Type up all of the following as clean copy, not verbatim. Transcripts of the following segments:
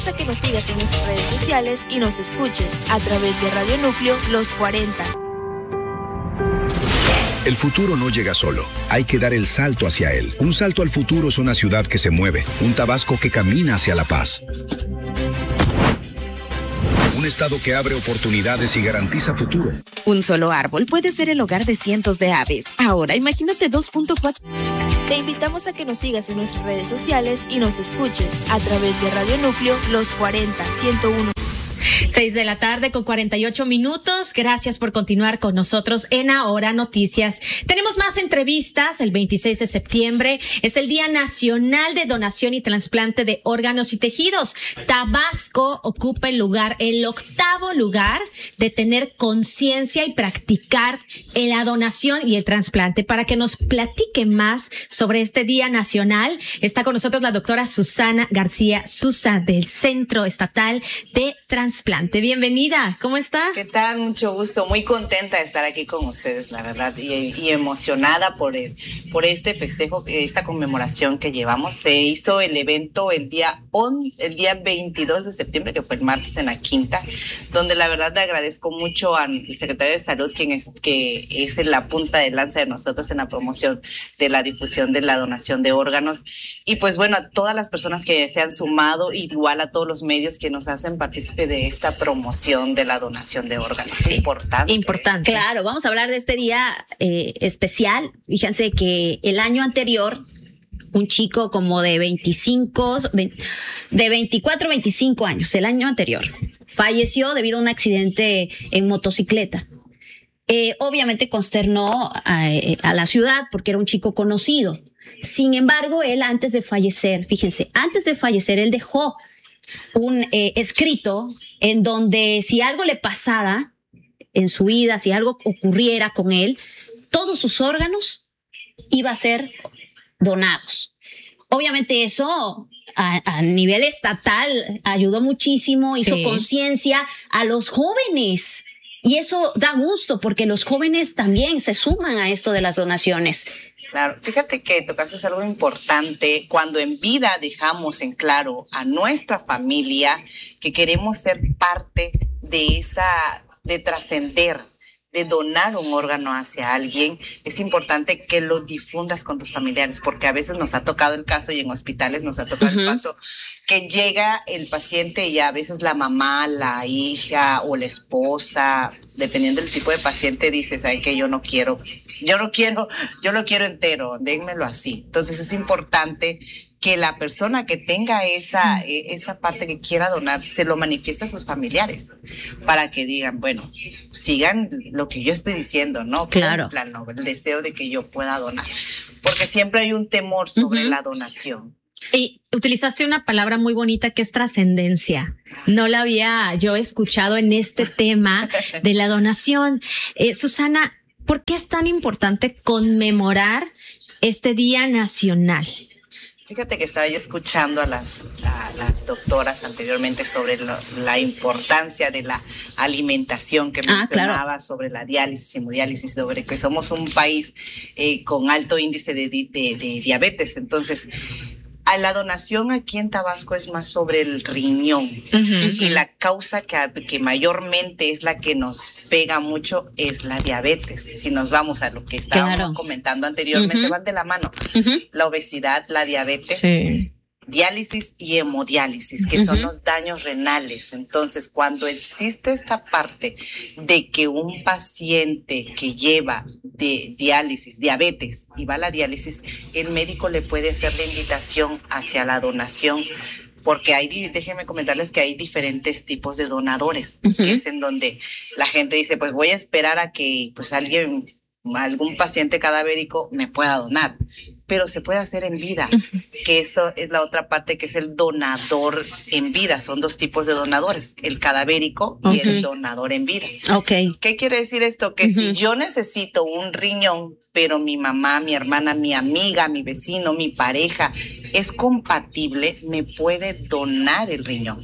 Hasta que nos sigas en nuestras redes sociales y nos escuches a través de Radio Núcleo Los 40. El futuro no llega solo, hay que dar el salto hacia él. Un salto al futuro es una ciudad que se mueve, un Tabasco que camina hacia la paz. Un estado que abre oportunidades y garantiza futuro. Un solo árbol puede ser el hogar de cientos de aves. Ahora imagínate 2.4. Te invitamos a que nos sigas en nuestras redes sociales y nos escuches a través de Radio Núcleo Los 40, 101. 6:48 p.m. Gracias por continuar con nosotros en Ahora Noticias. Tenemos más entrevistas. El 26 de septiembre es el Día Nacional de Donación y Trasplante de Órganos y Tejidos. Tabasco ocupa el 8º lugar de tener conciencia y practicar la donación y el trasplante. Para que nos platique más sobre este Día Nacional, está con nosotros la doctora Susana García Susa del Centro Estatal de Trasplante. Bienvenida, ¿cómo está? ¿Qué tal? Mucho gusto, muy contenta de estar aquí con ustedes, la verdad, y emocionada por este festejo, esta conmemoración que llevamos. Se hizo el evento el día 22 de septiembre, que fue el martes en la Quinta, donde la verdad le agradezco mucho al secretario de Salud, que es en la punta de lanza de nosotros en la promoción de la difusión de la donación de órganos, y pues bueno, a todas las personas que se han sumado, igual a todos los medios que nos hacen partícipe de esta promoción de la donación de órganos. Sí, importante. Claro, vamos a hablar de este día especial. Fíjense que el año anterior, un chico como de 24, 25 años, el año anterior, falleció debido a un accidente en motocicleta. Obviamente consternó a la ciudad porque era un chico conocido. Sin embargo, él antes de fallecer, él dejó un escrito en donde si algo le pasara en su vida, si algo ocurriera con él, todos sus órganos iban a ser donados. Obviamente eso a nivel estatal ayudó muchísimo, hizo conciencia a los jóvenes. Y eso da gusto porque los jóvenes también se suman a esto de las donaciones. Claro, fíjate que tocaste algo importante. Cuando en vida dejamos en claro a nuestra familia que queremos ser parte de trascender, de donar un órgano hacia alguien, es importante que lo difundas con tus familiares, porque a veces nos ha tocado el caso, y en hospitales nos ha tocado el caso, que llega el paciente y a veces la mamá, la hija o la esposa, dependiendo del tipo de paciente, dice, ¿saben qué? Yo lo quiero entero, dénmelo así. Entonces es importante que la persona que tenga esa parte que quiera donar se lo manifieste a sus familiares para que digan, bueno, sigan lo que yo estoy diciendo, ¿no? Claro. El deseo de que yo pueda donar, porque siempre hay un temor sobre la donación. Y utilizaste una palabra muy bonita que es trascendencia. No la había yo escuchado en este tema de la donación. Susana, ¿por qué es tan importante conmemorar este Día Nacional? Fíjate que estaba yo escuchando a las doctoras anteriormente sobre la importancia de la alimentación que mencionaba, claro, sobre la diálisis, hemodiálisis, sobre que somos un país con alto índice de diabetes. Entonces, a la donación aquí en Tabasco es más sobre el riñón. Y la causa que mayormente es la que nos pega mucho es la diabetes. Si nos vamos a lo que estábamos comentando anteriormente, van de la mano. La obesidad, la diabetes, diálisis y hemodiálisis, que son los daños renales. Entonces, cuando existe esta parte de que un paciente que lleva de diabetes y va a la diálisis, el médico le puede hacer la invitación hacia la donación, porque déjenme comentarles que hay diferentes tipos de donadores, que es en donde la gente dice, pues voy a esperar a que pues algún paciente cadavérico me pueda donar, pero se puede hacer en vida, que eso es la otra parte, que es el donador en vida. Son dos tipos de donadores, el cadavérico y el donador en vida. ¿Qué quiere decir esto? Que si yo necesito un riñón, pero mi mamá, mi hermana, mi amiga, mi vecino, mi pareja es compatible, me puede donar el riñón.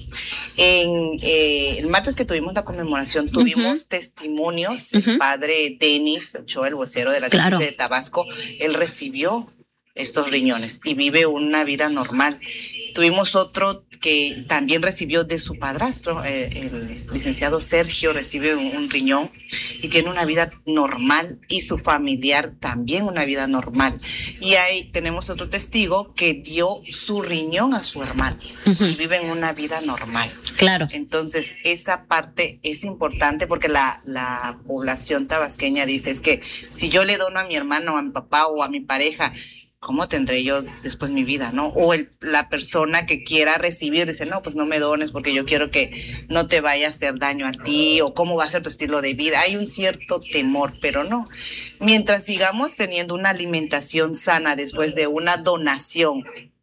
El martes que tuvimos la conmemoración, tuvimos testimonios. El padre Denis Ochoa, el vocero de la diócesis de Tabasco, él recibió estos riñones y vive una vida normal. Tuvimos otro que también recibió de su padrastro, el licenciado Sergio recibe un riñón y tiene una vida normal, y su familiar también una vida normal. Y ahí tenemos otro testigo que dio su riñón a su hermano y viven una vida normal. Claro. Entonces, esa parte es importante porque la población tabasqueña dice, es que si yo le dono a mi hermano, a mi papá o a mi pareja, ¿cómo tendré yo después mi vida, no? O la persona que quiera recibir dice, no, pues no me dones porque yo quiero que no te vaya a hacer daño a ti, o cómo va a ser tu estilo de vida. Hay un cierto temor, pero no. Mientras sigamos teniendo una alimentación sana después de una donación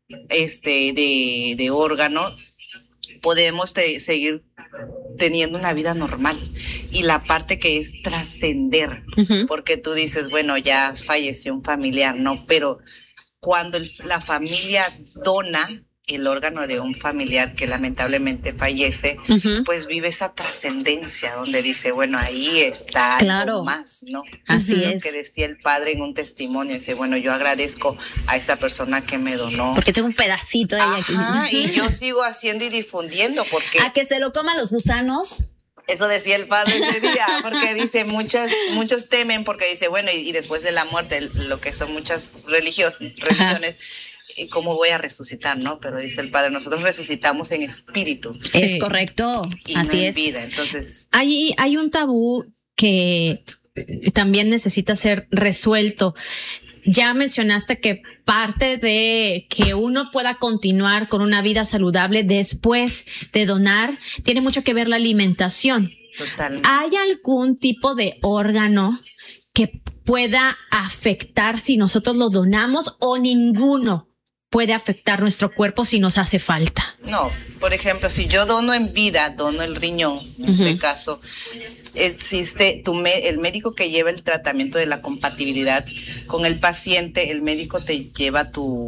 de órgano, podemos seguir teniendo una vida normal. Y la parte que es trascender, porque tú dices, bueno, ya falleció un familiar, ¿no? Pero cuando la familia dona el órgano de un familiar que lamentablemente fallece, pues vive esa trascendencia donde dice, bueno, ahí está algo más, ¿no? Así Lo es. que decía el padre en un testimonio, dice, bueno, yo agradezco a esa persona que me donó. Porque tengo un pedacito de ella aquí. Y yo sigo haciendo y difundiendo porque... ¿A que se lo coman los gusanos? Eso decía el padre ese día, porque dice, muchos temen, porque dice, bueno, y después de la muerte, lo que son muchas religiones, ¿cómo voy a resucitar, no? Pero dice el padre, nosotros resucitamos en espíritu. Sí. Es correcto, y así no en es. vida. Entonces, hay un tabú que también necesita ser resuelto. Ya mencionaste que parte de que uno pueda continuar con una vida saludable después de donar tiene mucho que ver la alimentación. totalmente. ¿Hay algún tipo de órgano que pueda afectar si nosotros lo donamos, o ninguno puede afectar nuestro cuerpo si nos hace falta? No, por ejemplo, si yo dono en vida, dono el riñón, en este caso, existe el médico que lleva el tratamiento de la compatibilidad con el paciente, el médico te lleva tu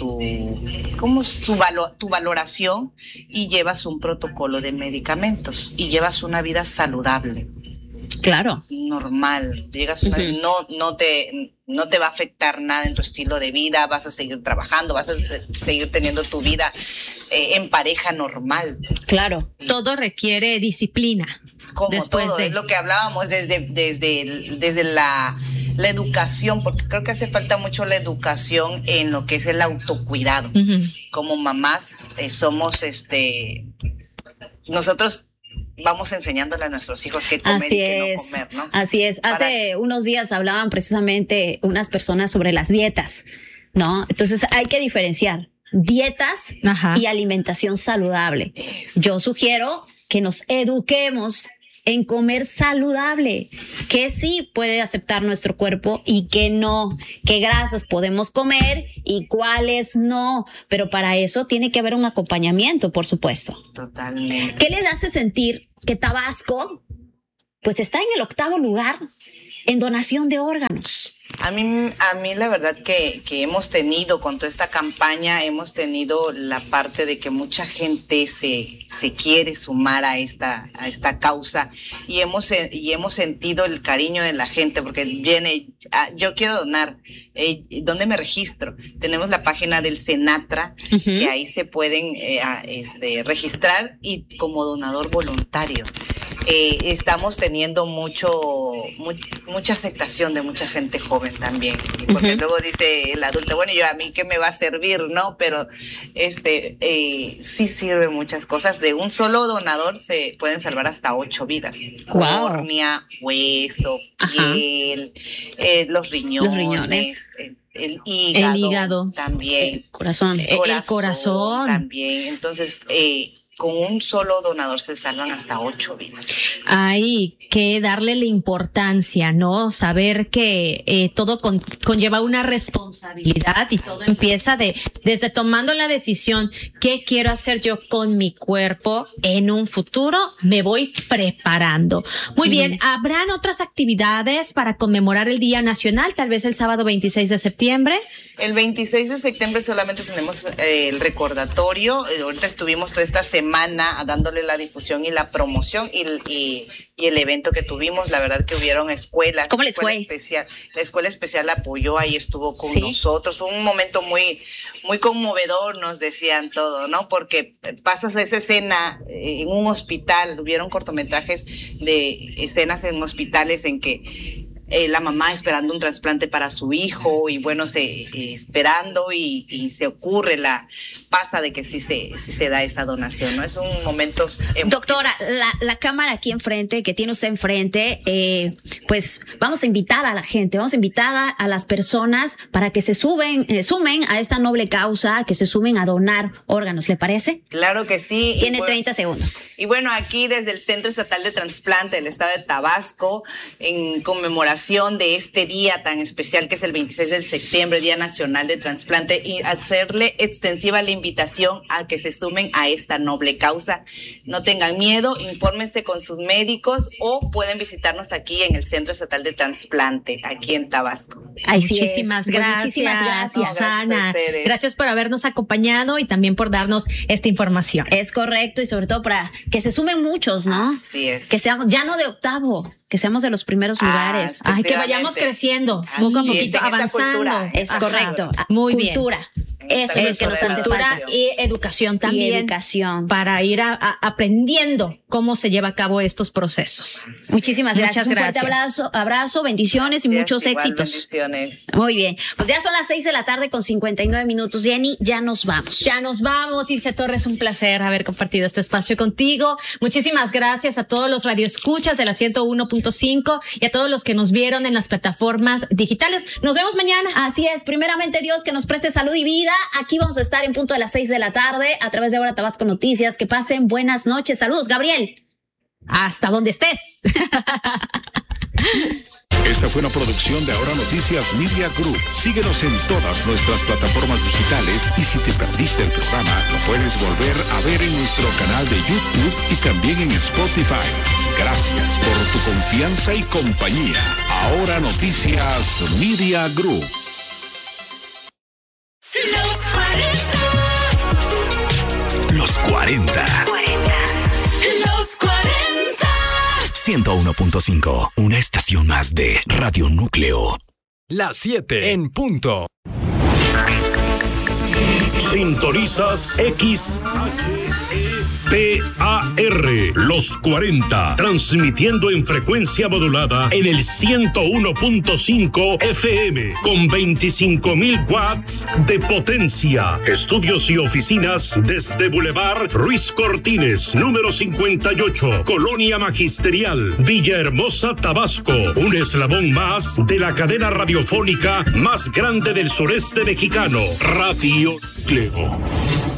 valoración y llevas un protocolo de medicamentos y llevas una vida saludable. Claro. Normal, llegas una vida, no te va a afectar nada en tu estilo de vida, vas a seguir trabajando, vas a seguir teniendo tu vida en pareja normal. Claro. Todo requiere disciplina. Como después todo, de... es lo que hablábamos desde la educación, porque creo que hace falta mucho la educación en lo que es el autocuidado. Como mamás somos nosotros vamos enseñándole a nuestros hijos qué comer y qué no comer, ¿no? Así es. Hace unos días hablaban precisamente unas personas sobre las dietas, ¿no? Entonces hay que diferenciar dietas y alimentación saludable. Yo sugiero que nos eduquemos en comer saludable, que sí puede aceptar nuestro cuerpo y que no, qué grasas podemos comer y cuáles no, pero para eso tiene que haber un acompañamiento, por supuesto. Totalmente. ¿Qué les hace sentir que Tabasco pues está en el 8º lugar en donación de órganos? A mí la verdad que hemos tenido con toda esta campaña, hemos tenido la parte de que mucha gente se quiere sumar a esta causa y hemos sentido el cariño de la gente porque viene, yo quiero donar, ¿dónde me registro? Tenemos la página del Senatra, que ahí se pueden registrar y como donador voluntario. Estamos teniendo mucha aceptación de mucha gente joven también, porque luego dice el adulto, bueno, yo a mí qué me va a servir, ¿no? Pero sí sirve muchas cosas. De un solo donador se pueden salvar hasta 8 vidas. Wow. Córnea, hueso, piel, los riñones. El hígado también. El corazón también. Entonces, con un solo donador se salvan hasta 8 vidas. Hay que darle la importancia, ¿no? Saber que todo conlleva una responsabilidad y todo empieza desde tomando la decisión, ¿qué quiero hacer yo con mi cuerpo en un futuro? Me voy preparando. Muy bien, ¿habrán otras actividades para conmemorar el Día Nacional? Tal vez el sábado 26 de septiembre. El 26 de septiembre solamente tenemos el recordatorio. Ahorita estuvimos toda esta semana semana dándole la difusión y la promoción y el evento que tuvimos. La verdad que hubieron escuelas. ¿Cómo les fue? La escuela especial apoyó, ahí estuvo con nosotros. Fue un momento muy, muy conmovedor, nos decían todo, ¿no? Porque pasas esa escena en un hospital, hubieron cortometrajes de escenas en hospitales en que la mamá esperando un trasplante para su hijo y bueno, esperando y se ocurre pasa de que sí se da esta donación, ¿no? Es un momento emotivo. Doctora, la cámara aquí enfrente, que tiene usted enfrente, pues vamos a invitar a la gente, vamos a invitar a las personas para que se sumen a esta noble causa, que se sumen a donar órganos, ¿le parece? Claro que sí. Tiene 30 segundos. Y bueno, aquí desde el Centro Estatal de Trasplante del Estado de Tabasco, en conmemoración de este día tan especial que es el 26 de septiembre, Día Nacional de Trasplante, y hacerle extensiva la invitación a que se sumen a esta noble causa. No tengan miedo, infórmense con sus médicos o pueden visitarnos aquí en el Centro Estatal de Trasplante, aquí en Tabasco. Muchísimas gracias, Susana. Gracias por habernos acompañado y también por darnos esta información. Es correcto, y sobre todo para que se sumen muchos, ¿no? Así es. Que seamos ya no de octavo, que seamos de los primeros lugares. Que vayamos creciendo, poco a poquito, avanzando. Es correcto. Muy cultura. Bien. Eso es lo que nos hace falta. Y educación también. Y educación. Para ir aprendiendo cómo se lleva a cabo estos procesos. Muchísimas gracias. Un fuerte abrazo, bendiciones y muchos éxitos. Bendiciones. Muy bien. Pues ya son las 6 de la tarde con 59 minutos. Jenny, ya nos vamos. Ya nos vamos. Ilse Torres, un placer haber compartido este espacio contigo. Muchísimas gracias a todos los radioescuchas de la 101.5 y a todos los que nos vieron en las plataformas digitales. Nos vemos mañana. Así es. Primeramente, Dios, que nos preste salud y vida. Aquí vamos a estar en punto de las 6 de la tarde a través de Ahora Tabasco Noticias. Que pasen buenas noches. Saludos, Gabriel. Hasta donde estés. Esta fue una producción de Ahora Noticias Media Group. Síguenos en todas nuestras plataformas digitales y si te perdiste el programa, lo puedes volver a ver en nuestro canal de YouTube y también en Spotify. Gracias por tu confianza y compañía. Ahora Noticias Media Group. Los 40. Los 40. 101.5. Una estación más de Radio Núcleo. Las 7 en punto. Sintonizas XHEPAR, Los 40, transmitiendo en frecuencia modulada en el 101.5 FM, con 25.000 watts de potencia. Estudios y oficinas desde Boulevard Ruiz Cortines, número 58, Colonia Magisterial, Villahermosa, Tabasco. Un eslabón más de la cadena radiofónica más grande del sureste mexicano, Radio Núcleo.